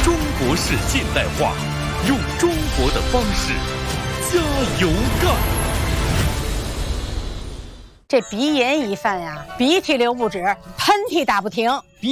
中国式现代化，用中国的方式加油干。 这鼻炎一犯呀，鼻涕流不止，喷嚏打不停。